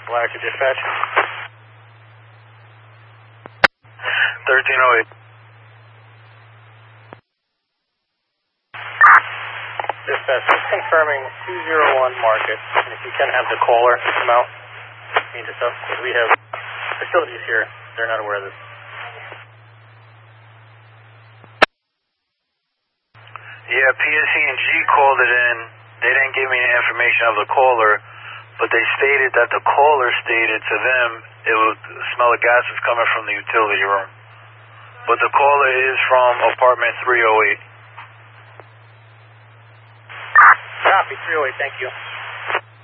Black to dispatch. 1308. Dispatch, just confirming 201 Market. And if you can have the caller come out, meet us up, because we have facilities here. They're not aware of this. Yeah, PSE&G called it in. They didn't give me the information of the caller, but they stated that the caller stated to them the smell of gas was coming from the utility room. But the caller is from apartment 308. Copy, 308, thank you.